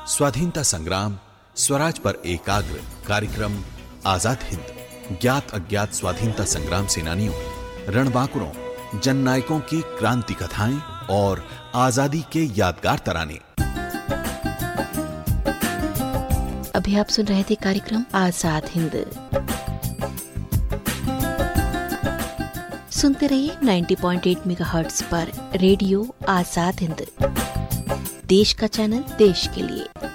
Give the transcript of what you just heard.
स्वाधीनता संग्राम, स्वराज पर एकाग्र कार्यक्रम आजाद हिंद, ज्ञात अज्ञात स्वाधीनता संग्राम सेनानियों, रणबांकुरों, जननायकों की क्रांति कथाएं और आजादी के यादगार तराने। अभी आप सुन रहे थे कार्यक्रम आजाद हिंद। सुनते रहिए 90.8 मेगाहर्ट्ज पर रेडियो आजाद हिंद, देश का चैनल देश के लिए।